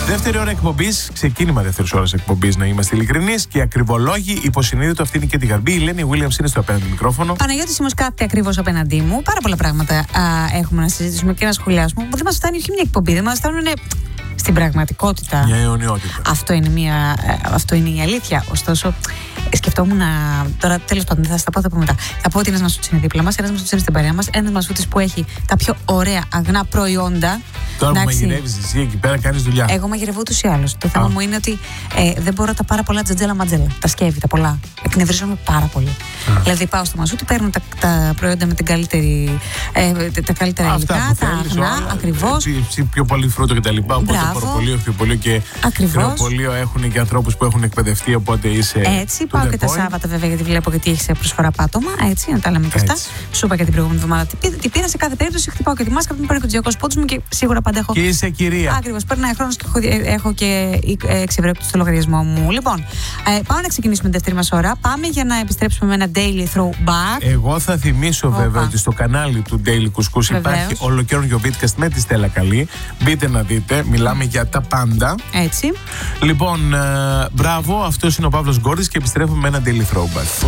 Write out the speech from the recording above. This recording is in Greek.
Δεύτερη ώρα εκπομπής, ξεκίνημα δεύτερης ώρας εκπομπής, να είμαστε ειλικρινείς και ακριβολόγοι. Υποσυνείδητο, αυτή είναι και τη Γαρμπή. Η Λένη Williams είναι στο απέναντι μικρόφωνο. Παναγιώτης Σιμοσκάτη ακριβώς απέναντί μου. Πάρα πολλά πράγματα έχουμε να συζητήσουμε και να σχολιάσουμε. Δεν μας φτάνει όχι μια εκπομπή, δεν μας φτάνουν στην πραγματικότητα. Μια αιωνιότητα. Αυτό είναι η αλήθεια. Ωστόσο, σκεφτόμουν τώρα, τέλος πάντων, θα στα πω μετά. Θα πω ότι ένας μασούτης είναι δίπλα μας, ένας μασούτης είναι στην παρέα μας, ένας μασούτης που έχει τα πιο ωραία αγνά προϊόντα. Τώρα που μαγειρεύεις εσύ εκεί πέρα, κάνεις δουλειά. Εγώ μαγειρεύω ούτως ή άλλως. Το θέμα μου είναι ότι δεν μπορώ τα πάρα πολλά τζατζέλα ματζέλα. Τα σκεύη, τα πολλά. Εκνευρίζομαι πάρα πολύ. Δηλαδή πάω στο μασούτι, παίρνω τα προϊόντα με τα καλύτερα υλικά, τα αγνά, ακριβώς. Πιο πολύ φρούτο και τα λοιπά. Οπότε χωροπολείο και χειροπολείο έχουν και ανθρώπους που έχουν εκπαιδευτεί. Οπότε είσαι. Έτσι, πάω και τα Σάββατα βέβαια, γιατί βλέπω και τι έχει σε προσφορά πάτωμα. Έτσι, να τα λέμε και αυτά. Σου είπα και την προηγούμενη εβδομάδα τι πήρα. Σε κάθε περίπτωση χτυπάω και τη μάσκα που μου παίρνει και τους 200 πόντους μου και σίγουρα πάντα έχω. Και είσαι κυρία. Ακριβώς, περνάει χρόνος και έχω και 6 ευρώ στο λογαριασμό μου. Λοιπόν, πάμε να ξεκινήσουμε την δεύτερη μας ώρα. Πάμε για να επιστρέψουμε με ένα daily throwback. Εγώ θα θυμίσω βέβαια ότι στο κανάλι του Daily Couscous υπάρχει ολοκαίρινο podcast με τη Στέλλα Καλή. Μπείτε να δείτε, μιλάμε για τα πάντα. Έτσι. Λοιπόν, μπράβο, αυτός είναι ο Παύλος Γκόρδης και επιστρέφουμε με ένα daily throwback.